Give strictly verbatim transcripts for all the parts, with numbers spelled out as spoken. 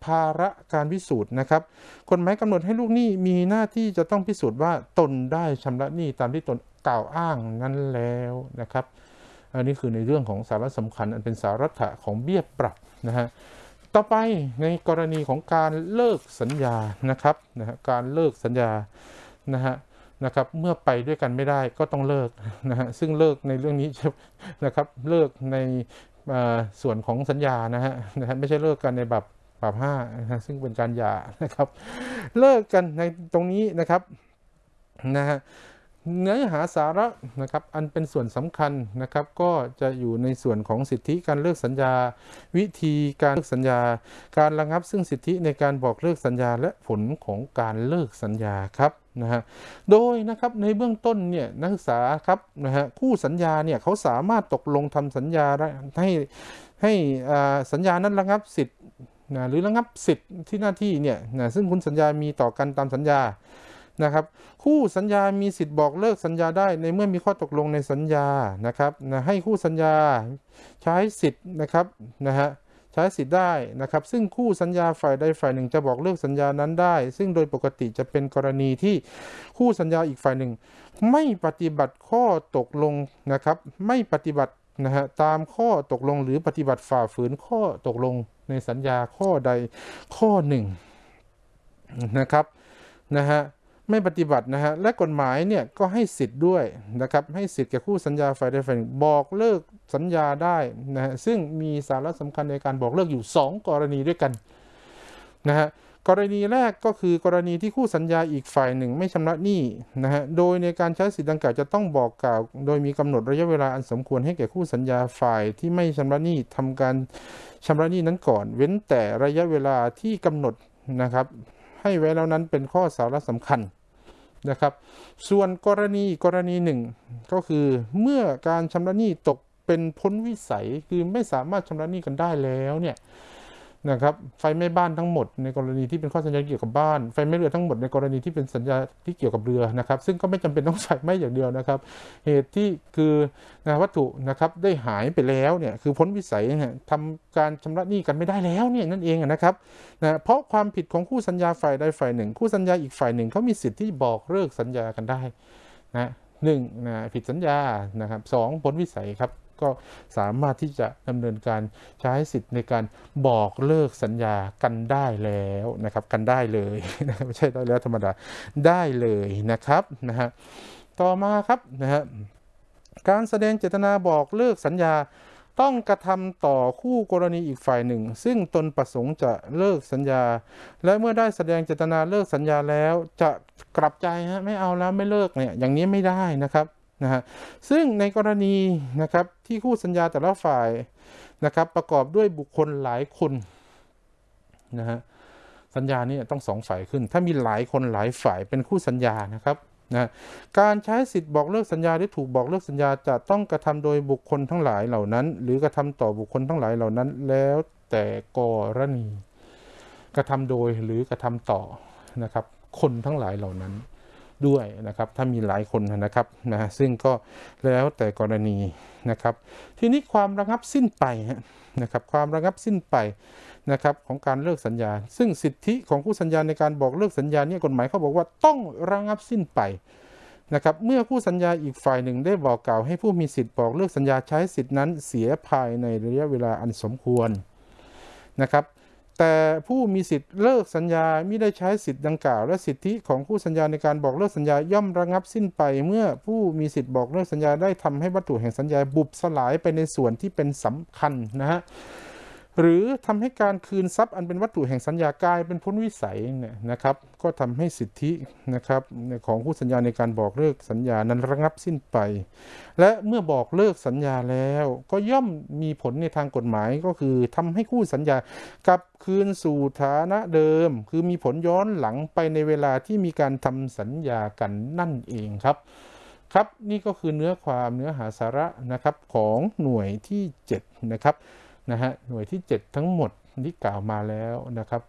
าระการพิสูจน์นะครับกฎหมายกำหนดให้ลูกหนี้มีหน้าที่จะต้องพิสูจน์ว่าตนได้ชำระหนี้ตามที่ตนกล่าวอ้างนั้นแล้วนะครับอันนี้คือในเรื่องของสาระสำคัญอันเป็นสาระของเบี้ยปรับนะฮะต่อไปในกรณีของการเลิกสัญญานะครับนะฮะการเลิกสัญญานะฮะนะครับเมื่อไปด้วยกันไม่ได้ก็ต้องเลิกนะฮะซึ่งเลิกในเรื่องนี้นะครับเลิกในส่วนของสัญญานะฮะนะฮะไม่ใช่เลิกกันในแบบแบบห้านะฮะซึ่งเป็นการหย่านะครับเลิกกันในตรงนี้นะครับนะฮะเนื้อหาสาระนะครับอันเป็นส่วนสำคัญนะครับก็จะอยู่ในส่วนของสิทธิการเลิกสัญญาวิธีการเลิกสัญญาการระงับซึ่งสิทธิในการบอกเลิกสัญญาและผลของการเลิกสัญญาครับนะฮะโดยนะครับในเบื้องต้นเนี่ยนักศึกษาครับนะฮะคู่สัญญาเนี่ยเขาสามารถตกลงทำสัญญาให้ให้สัญญานั้นระงับสิทธิ์นะหรือระงับสิทธิ์ที่หน้าที่เนี่ยนะซึ่งคุณสัญญามีต่อกันตามสัญญานะครับคู่สัญญามีสิทธิ์บอกเลิกสัญญาได้ในเมื่อมีข้อตกลงในสัญญานะครับนะให้คู่สัญญาใช้สิทธิ์นะครับนะฮะใช้สิทธิ์ได้นะครับซึ่งคู่สัญญาฝ่ายใดฝ่ายหนึ่งจะบอกเลิกสัญญานั้นได้ซึ่งโดยปกติจะเป็นกรณีที่คู่สัญญาอีกฝ่ายหนึ่งไม่ปฏิบัติข้อตกลงนะครับไม่ปฏิบัตินะฮะตามข้อตกลงหรือปฏิบัติฝ่าฝืนข้อตกลงในสัญญาข้อใดข้อหนึ่งนะครับนะฮะไม่ปฏิบัตินะฮะและกฎหมายเนี่ยก็ให้สิทธิ์ด้วยนะครับให้สิทธิ์แก่คู่สัญญาฝ่ายใดฝ่ายหนึ่งบอกเลิกสัญญาได้นะฮะซึ่งมีสาระสำคัญในการบอกเลิกอยู่สองกรณีด้วยกันนะฮะกรณีแรกก็คือกรณีที่คู่สัญญาอีกฝ่ายหนึ่งไม่ชำระหนี้นะฮะโดยในการใช้สิทธิดังกล่าวจะต้องบอกกล่าวโดยมีกำหนดระยะเวลาอันสมควรให้แก่คู่สัญญาฝ่ายที่ไม่ชำระหนี้ทำการชำระหนี้นั้นก่อนเว้นแต่ระยะเวลาที่กำหนดนะครับให้ไว้แล้วนั้นเป็นข้อสาระสำคัญนะครับส่วนกรณีกรณีหนึ่งก็คือเมื่อการชำระหนี้ตกเป็นพ้นวิสัยคือไม่สามารถชำระหนี้กันได้แล้วเนี่ยนะครับไฟไหม้บ้านทั้งหมดในกรณีที่เป็นข้อสัญญาเกี่ยวกับบ้านไฟไหม้เรือทั้งหมดในกรณีที่เป็นสัญญาที่เกี่ยวกับเรือนะครับซึ่งก็ไม่จำเป็นต้องไฟไหม้อย่างเดียวนะครับเหตุที่คือนะวัตถุนะครับได้หายไปแล้วเนี่ยคือพ้นวิสัยเนี่ยทำการชำระหนี้กันไม่ได้แล้วเนี่ยนั่นเองนะครับนะเพราะความผิดของคู่สัญญาฝ่ายใดฝ่ายหนึ่งคู่สัญญาอีกฝ่ายหนึ่งเขามีสิทธิ์ที่บอกเลิกสัญญากันได้นะหนึ่งนะผิดสัญญานะครับสองพ้นวิสัยครับก็สามารถที่จะดำเนินการใช้สิทธิ์ในการบอกเลิกสัญญากันได้แล้วนะครับกันได้เลยไม่ใช่ได้แล้วธรรมดาได้เลยนะครับนะฮะต่อมาครับนะฮะการแสดงเจตนาบอกเลิกสัญญาต้องกระทำต่อคู่กรณีอีกฝ่ายหนึ่งซึ่งตนประสงค์จะเลิกสัญญาและเมื่อได้แสดงเจตนาเลิกสัญญาแล้วจะกลับใจฮะไม่เอาแล้วไม่เลิกเนี่ยอย่างนี้ไม่ได้นะครับนะฮะซึ่งในกรณีนะครับที่คู่สัญญาแต่ละฝ่ายนะครับประกอบด้วยบุคคลหลายคนนะฮะสัญญานี่ต้องสองฝ่ายขึ้นถ้ามีหลายคนหลายฝ่ายเป็นคู่สัญญานะครับนะการใช้สิทธิ์บอกเลิกสัญญาหรือถูกบอกเลิกสัญญาจะต้องกระทำโดยบุคคลทั้งหลายเหล่านั้นหรือกระทำต่อบุคคลทั้งหลายเหล่านั้นแล้วแต่กรณีกระทำโดยหรือกระทำต่อนะครับคนทั้งหลายเหล่านั้นด้วยนะครับถ้ามีหลายคนนะครับนะซึ่งก็แล้วแต่กรณีนะครับทีนี้ความระงับสิ้นไปนะครับความระงับสิ้นไปนะครับของการเลิกสัญญาซึ่งสิทธิของคู่สัญญาในการบอกเลิกสัญญาเนี่ยกฎหมายเขาบอกว่าต้องระงับสิ้นไปนะครับเมื่อคู่สัญญาอีกฝ่ายหนึ่งได้บอกกล่าวให้ผู้มีสิทธิ์บอกเลิกสัญญาใช้สิทธินั้นเสียภายในระยะเวลาอันสมควรนะครับแต่ผู้มีสิทธิ์เลิกสัญญาไม่ได้ใช้สิทธิ์ดังกล่าวและสิทธิของคู่สัญญาในการบอกเลิกสัญญาย่อมระงับสิ้นไปเมื่อผู้มีสิทธิ์บอกเลิกสัญญาได้ทำให้วัตถุแห่งสัญญาบุบสลายไปในส่วนที่เป็นสำคัญนะฮะหรือทำให้การคืนทรัพย์อันเป็นวัตถุแห่งสัญญากลายเป็นพ้นวิสัยเนี่ยนะครับก็ทำให้สิทธินะครับของคู่สัญญาในการบอกเลิกสัญญานั้นระงับสิ้นไปและเมื่อบอกเลิกสัญญาแล้วก็ย่อมมีผลในทางกฎหมายก็คือทำให้คู่สัญญากลับคืนสู่ฐานะเดิมคือมีผลย้อนหลังไปในเวลาที่มีการทำสัญญากันนั่นเองครับครับนี่ก็คือเนื้อความเนื้อหาสาระนะครับของหน่วยที่เจ็ดนะครับนะฮะหน่วยที่เจ็ดทั้งหมดที่กล่าวมาแล้วนะครับ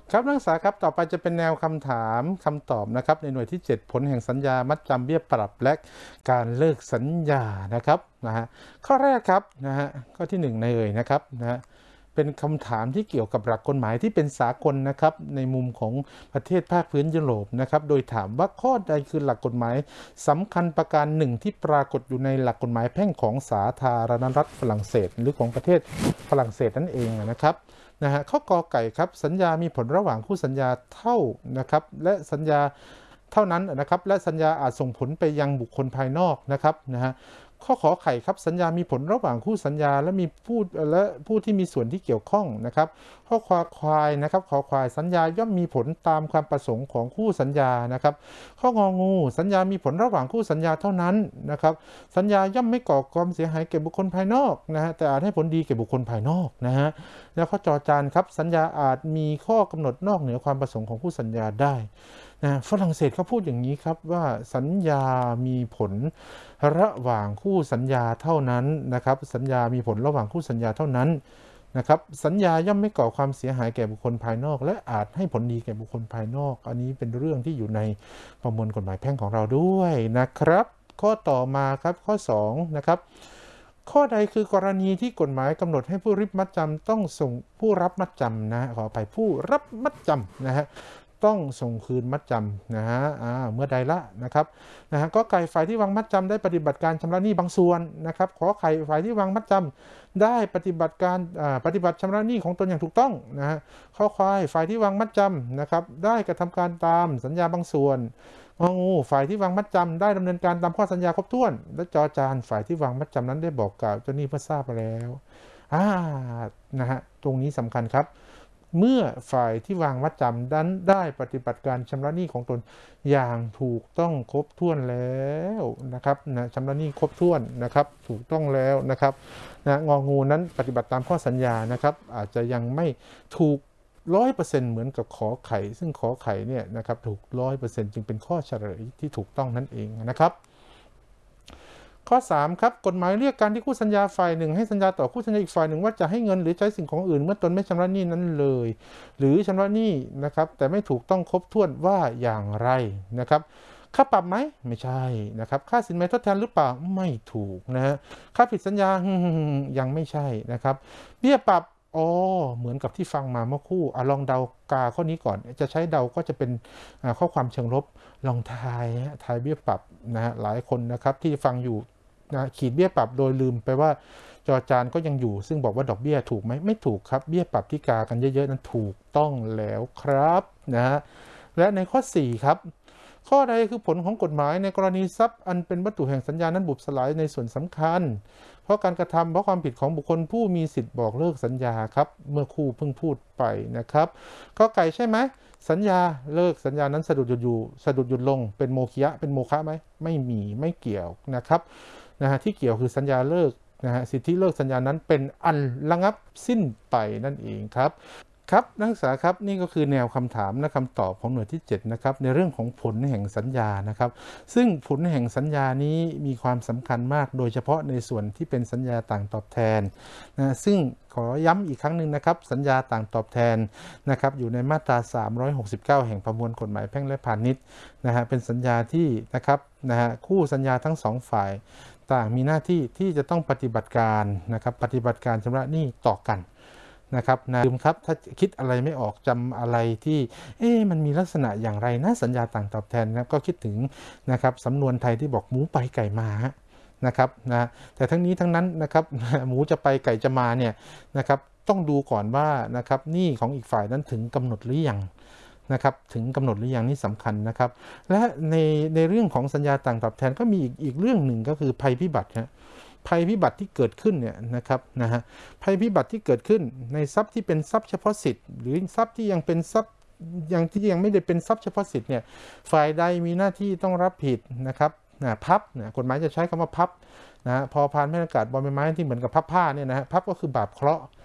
ครับนักศึกษาครับต่อไปจะเป็นแนวคำถามคำตอบนะครับในหน่วยที่เจ็ดผลแห่งสัญญามัดจำเบี้ยปรับและการเลิกสัญญานะครับนะฮะข้อแรกครับนะฮะข้อที่หนึ่งเลยนะครับนะฮะเป็นคำถามที่เกี่ยวกับหลักกฎหมายที่เป็นสากลนะครับในมุมของประเทศภาคพื้นยุโรปนะครับโดยถามว่าข้อใดคือหลักกฎหมายสำคัญประการหนึ่งที่ปรากฏอยู่ในหลักกฎหมายแพ่งของสาธารณรัฐฝรั่งเศสหรือของประเทศฝรั่งเศสนั่นเองนะครับนะฮะข้อกอไก่ครับสัญญามีผลระหว่างคู่สัญญาเท่านะครับและสัญญาเท่านั้นนะครับและสัญญาอาจส่งผลไปยังบุคคลภายนอกนะครับนะฮะข้อขอไข่ครับสัญญามีผลระหว่างคู่สัญญาและมีผู้และผู้ที่มีส่วนที่เกี่ยวข้องนะครับข้อควาควายนะครับขอควายสัญญาย่อมมีผลตามความประสงค์ของคู่สัญญานะครับข้ององูสัญญามีผลระหว่างคู่สัญญาเท่านั้นนะครับสัญญาย่อมไม่ก่อความเสียหายแก่บุคคลภายนอกนะฮะแต่อาจให้ผลดีแก่บุคคลภายนอกนะฮะแล้วข้อจอจานครับสัญญาอาจมีข้อกำหนดนอกเหนือความประสงค์ของคู่สัญญาได้นะฝรั่งเศสเขาพูดอย่างนี้ครับว่าสัญญามีผลระหว่างคู่สัญญาเท่านั้นนะครับสัญญามีผลระหว่างคู่สัญญาเท่านั้นนะครับสัญญาย่อมไม่ก่อความเสียหายแก่บุคคลภายนอกและอาจให้ผลดีแก่บุคคลภายนอกอันนี้เป็นเรื่องที่อยู่ในประมวลกฎหมายแพ่งของเราด้วยนะครับข้อต่อมาครับข้อสองนะครับข้อใดคือกรณีที่กฎหมายกำหนดให้ผู้รับมัดจำต้องส่งผู้รับมัดจำนะขออภัยผู้รับมัดจำนะฮะต้องส่งคืนมัดจำนะฮะเมื่อใดละนะครับนะฮะก็ไก่ฝ่ายที่วางมัดจำได้ปฏิบัติการชำระหนี้บางส่วนนะครับขอไข่ฝ่ายที่วางมัดจำได้ปฏิบัติการปฏิบัติชำระหนี้ของตนอย่างถูกต้องนะฮะข้อควายฝ่ายที่วางมัดจำนะครับได้กระทำการตามสัญญาบางส่วนงองูฝ่ายที่วางมัดจำได้ดำเนินการตามข้อสัญญาครบถ้วนและจอจานฝ่ายที่วางมัดจำนั้นได้บอกกล่าวเจ้าหนี้เพื่อทราบแล้วอ่านะฮะตรงนี้สำคัญครับเมื่อฝ่ายที่วางมัดจำนั้นได้ปฏิบัติการชำระหนี้ของตนอย่างถูกต้องครบถ้วนแล้วนะครับนะชำระหนี้ครบถ้วนนะครับถูกต้องแล้วนะครับนะงองูนั้นปฏิบัติตามข้อสัญญานะครับอาจจะยังไม่ถูกร้อยเปอร์เซ็นต์เหมือนกับขอไข่ซึ่งขอไข่เนี่ยนะครับถูกร้อยเปอร์เซ็นต์จึงเป็นข้อเฉลยที่ถูกต้องนั่นเองนะครับข้อสามครับกฎหมายเรียกการที่คู่สัญญาฝ่ายหนึ่งให้สัญญาต่อคู่สัญญาอีกฝ่ายหนึ่งว่าจะให้เงินหรือใช้สิ่งของอื่นเมื่อตนไม่ชำระหนี้นั้นเลยหรือชำระหนี้นะครับแต่ไม่ถูกต้องครบถ้วนว่าอย่างไรนะครับค่าปรับไหมไม่ใช่นะครับค่าสินไหมทดแทนหรือเปล่าไม่ถูกนะฮะค่าผิดสัญญายังไม่ใช่นะครับเบี้ยปรับอ๋อเหมือนกับที่ฟังมาเมื่อคู่อ่ะลองเดากาข้อนี้ก่อนจะใช้เดาก็จะเป็นข้อความเชิงลบลองทายทายเบี้ยปรับนะฮะหลายคนนะครับที่ฟังอยู่นะขีดเบี้ยปรับโดยลืมไปว่าจอจานก็ยังอยู่ซึ่งบอกว่าดอกเบี้ยถูกไหมไม่ถูกครับเบี้ยปรับที่กากันเยอะๆนั้นถูกต้องแล้วครับนะฮะและในข้อสี่ครับข้อใดคือผลของกฎหมายในกรณีทรัพย์อันเป็นวัตถุแห่งสัญญานั้นบุบสลายในส่วนสำคัญเพราะการกระทำเพราะความผิดของบุคคลผู้มีสิทธิ์บอกเลิกสัญญาครับเมื่อคู่เพิ่งพูดไปนะครับก็ไก่ใช่ไหมสัญญาเลิกสัญญานั้นสะดุดหยุดอยู่สะดุดหยุดลงเป็นโมฆะเป็นโมฆะไหมไม่มีไม่เกี่ยวนะครับนะฮะที่เกี่ยวคือสัญญาเลิกนะฮะสิทธิเลิกสัญญานั้นเป็นอันระงับสิ้นไปนั่นเองครับครับนักศึกษาครับนี่ก็คือแนวคำถามและคำตอบของหน่วยที่เจ็ดนะครับในเรื่องของผลแห่งสัญญานะครับซึ่งผลแห่งสัญญานี้มีความสำคัญมากโดยเฉพาะในส่วนที่เป็นสัญญาต่างตอบแทนนะซึ่งขอย้ำอีกครั้งหนึ่งนะครับสัญญาต่างตอบแทนนะครับอยู่ในมาตราสามร้อยหกสิบเก้าแห่งประมวลกฎหมายแพ่งและพาณิชย์นะฮะเป็นสัญญาที่นะครับนะฮะคู่สัญญาทั้งสองฝ่ายต่างมีหน้าที่ที่จะต้องปฏิบัติการนะครับปฏิบัติการชำระหนี้ต่อกันนะครับนะลืมครับถ้าคิดอะไรไม่ออกจำอะไรที่เอ๊ะมันมีลักษณะอย่างไรนะสัญญาต่างตอบแทนนะก็คิดถึงนะครับสำนวนไทยที่บอกหมูไปไก่มานะครับนะแต่ทั้งนี้ทั้งนั้นนะครับหมูจะไปไก่จะมาเนี่ยนะครับต้องดูก่อนว่านะครับหนี้ของอีกฝ่ายนั้นถึงกำหนดหรือยังนะครับถึงกำหนดหรือยังนี่สำคัญนะครับและในในเรื่องของสัญญาต่างตอบแทนก็มีอีกอีกเรื่องหนึ่งก็คือภัยพิบัติฮะภัยพิบัติที่เกิดขึ้นเนี่ยนะครับนะฮะภัยพิบัติที่เกิดขึ้นในทรัพย์ที่เป็นทรัพย์เฉพาะสิทธิ์หรือทรัพย์ที่ยังเป็นทรัพย์ยังที่ยังไม่ได้เป็นทรัพย์เฉพาะสิทธิ์เนี่ยฝ่ายใดมีหน้าที่ต้องรับผิดนะครับนะพับนะกฎหมายจะใช้คำว่าพับนะพอพานแม่อากาศบอลใบไม้ที่เหมือนกับพับผ้าเนี่ยนะฮะพับก็คือบาปเคราะห์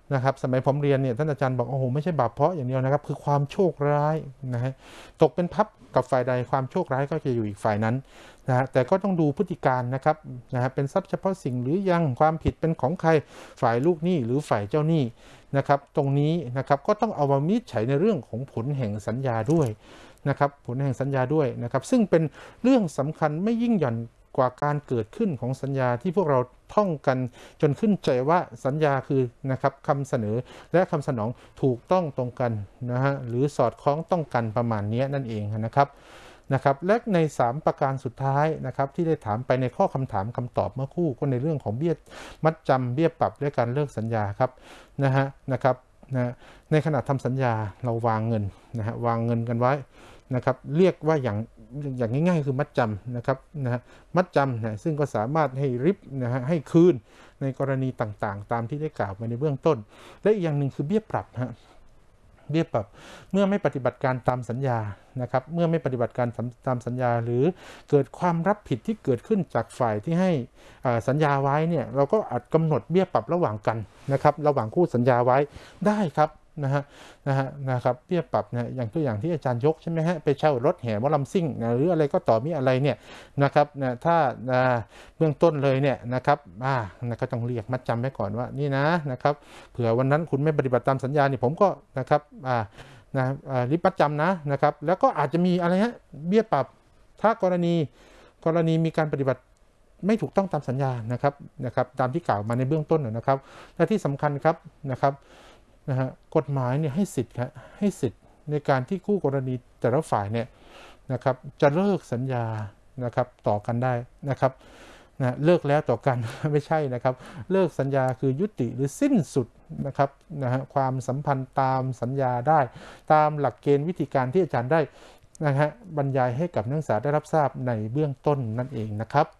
นะครับสมัยผมเรียนเนี่ยท่านอาจารย์บอกโอ้โหไม่ใช่บาปเพราะอย่างเดียวนะครับคือความโชคร้ายนะฮะตกเป็นพับกับฝ่ายใดความโชคร้ายก็จะอยู่อีกฝ่ายนั้นนะฮะแต่ก็ต้องดูพฤติการนะครับนะฮะเป็นทรัพย์เฉพาะสิ่งหรือยังความผิดเป็นของใครฝ่ายลูกหนี้หรือฝ่ายเจ้าหนี้นะครับตรงนี้นะครับก็ต้องเอามาวินิจฉัยในเรื่องของผลแห่งสัญญาด้วยนะครับผลแห่งสัญญาด้วยนะครับซึ่งเป็นเรื่องสำคัญไม่ยิ่งหย่อนกว่าการเกิดขึ้นของสัญญาที่พวกเราท่องกันจนขึ้นใจว่าสัญญาคือนะครับคำเสนอและคำสนองถูกต้องตรงกันนะฮะหรือสอดคล้องต้องกันประมาณนี้นั่นเองนะครับนะครับและในสามประการสุดท้ายนะครับที่ได้ถามไปในข้อคำถามคำตอบเมื่อคู่ก็ในเรื่องของเบี้ยมัดจำเบี้ยปรับและการเลิกสัญญาครับนะฮะนะครับนะในขณะทำสัญญาเราวางเงินนะฮะวางเงินกันไว้นะครับเรียกว่าอย่างอย่างง่ายๆคือมัดจำนะครับนะฮะมัดจำนะซึ่งก็สามารถให้ริบนะฮะให้คืนในกรณีต่างๆตามที่ได้กล่าวไปในเบื้องต้นและอีกอย่างหนึ่งคือเบี้ยปรับฮะเบี้ยปรับเมื่อไม่ปฏิบัติการตามสัญญานะครับเมื่อไม่ปฏิบัติการตามสัญญาหรือเกิดความรับผิดที่เกิดขึ้นจากฝ่ายที่ให้สัญญาไว้เนี่ยเราก็อาจกำหนดเบี้ยปรับระหว่างกันนะครับระหว่างคู่สัญญาไว้ได้ครับนะฮะนะฮะนะครับเบี้ยปรับเนี่ยอย่างตัวอย่างที่อาจารย์ยกใช่ไหมฮะไปเช่ารถแห่หมอลำซิ่งนะหรืออะไรก็ต่อมีอะไรเนี่ยนะครับนะถ้าเบื้องต้นเลยเนี่ยนะครับอ่านะก็ต้องเรียกมัดจำไว้ก่อนว่านี่นะนะครับเผื่อวันนั้นคุณไม่ปฏิบัติตามสัญญาเนี่ยผมก็นะครับอ่านะริบมัดจำนะนะครับแล้วก็อาจจะมีอะไรฮะเบี้ยปรับถ้ากรณีกรณีมีการปฏิบัติไม่ถูกต้องตามสัญญานะครับนะครับตามที่กล่าวมาในเบื้องต้นนะครับและที่สำคัญครับนะครับนะฮะกฎหมายเนี่ยให้สิทธิ์ครับให้สิทธิ์ในการที่คู่กรณีแต่ละฝ่ายเนี่ยนะครับจะเลิกสัญญานะครับต่อกันได้นะครับนะเลิกแล้วต่อกันไม่ใช่นะครับเลิกสัญญาคือยุติหรือสิ้นสุดนะครับนะฮะความสัมพันธ์ตามสัญญาได้ตามหลักเกณฑ์วิธีการที่อาจารย์ได้นะฮะบรรยายให้กับนักศึกษาได้รับทราบในเบื้องต้นนั่นเองนะครับ